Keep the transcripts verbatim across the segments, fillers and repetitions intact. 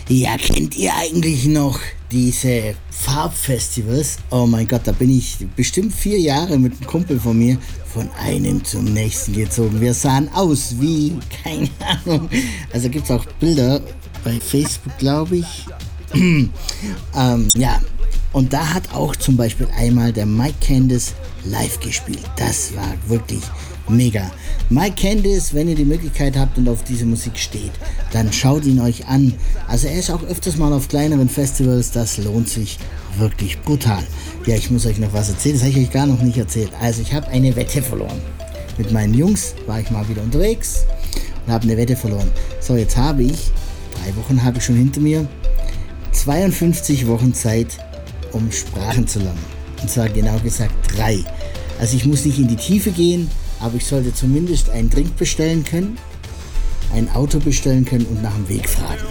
Ja, kennt ihr eigentlich noch diese Farbfestivals? Oh mein Gott, da bin ich bestimmt vier Jahre mit einem Kumpel von mir von einem zum nächsten gezogen. Wir sahen aus wie, keine Ahnung, also gibt es auch Bilder bei Facebook, glaube ich. ähm, ja, und da hat auch zum Beispiel einmal der Mike Candice live gespielt. Das war wirklich mega. Mike Candice, wenn ihr die Möglichkeit habt und auf diese Musik steht, dann schaut ihn euch an. Also er ist auch öfters mal auf kleineren Festivals, das lohnt sich wirklich brutal. Ja, ich muss euch noch was erzählen, das habe ich euch gar noch nicht erzählt. Also ich habe eine Wette verloren. Mit meinen Jungs war ich mal wieder unterwegs und habe eine Wette verloren. So, jetzt habe ich, drei Wochen habe ich schon hinter mir, zweiundfünfzig Wochen Zeit, um Sprachen zu lernen. Und zwar genau gesagt drei. Also ich muss nicht in die Tiefe gehen, aber ich sollte zumindest einen Drink bestellen können, ein Auto bestellen können und nach dem Weg fragen.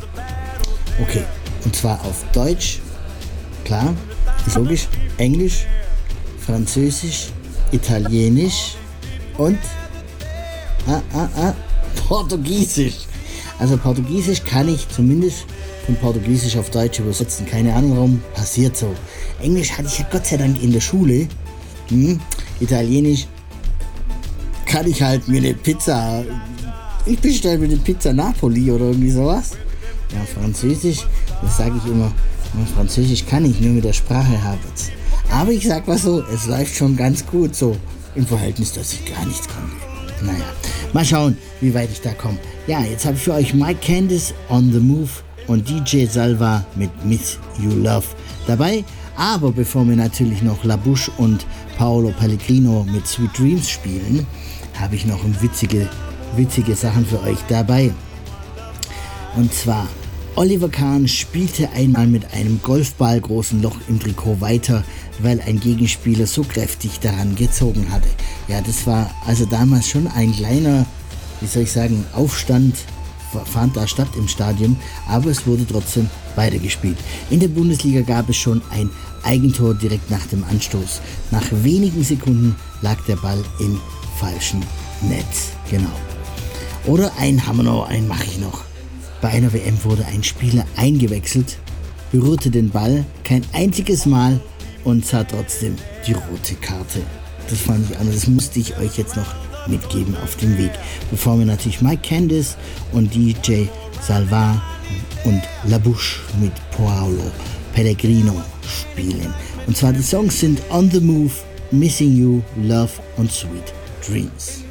Okay, und zwar auf Deutsch, klar, ist logisch, Englisch, Französisch, Italienisch und ah, ah, ah, Portugiesisch. Also Portugiesisch kann ich zumindest von Portugiesisch auf Deutsch übersetzen. Keine Ahnung warum, passiert so. Englisch hatte ich ja Gott sei Dank in der Schule. Hm. Italienisch kann ich halt mir eine Pizza, ich bestelle mir eine Pizza Napoli oder irgendwie sowas. Ja, Französisch, das sage ich immer, Französisch kann ich, nur mit der Sprache habt's. Aber ich sag mal so, es läuft schon ganz gut so, im Verhältnis, dass ich gar nichts konnte. Naja, mal schauen, wie weit ich da komme. Ja, jetzt habe ich für euch Mike Candice on the Move und D J Salva mit Miss You Love dabei. Aber bevor wir natürlich noch La Bouche und Paolo Pellegrino mit Sweet Dreams spielen, habe ich noch witzige, witzige Sachen für euch dabei. Und zwar, Oliver Kahn spielte einmal mit einem golfballgroßen Loch im Trikot weiter, weil ein Gegenspieler so kräftig daran gezogen hatte. Ja, das war also damals schon ein kleiner, wie soll ich sagen, Aufstand, fand da statt im Stadion, aber es wurde trotzdem weitergespielt. In der Bundesliga gab es schon ein Eigentor direkt nach dem Anstoß. Nach wenigen Sekunden lag der Ball im falschen Netz. Genau. Oder einen haben wir noch, einen mache ich noch. Bei einer W M wurde ein Spieler eingewechselt, berührte den Ball kein einziges Mal und sah trotzdem die rote Karte. Das fand ich anders, das musste ich euch jetzt noch mitgeben auf dem Weg. Bevor wir natürlich Mike Candice und D J Salva und La Bouche mit Paolo Pellegrino spielen. Und zwar die Songs sind On the Move, Missing You, Love und Sweet Dreams.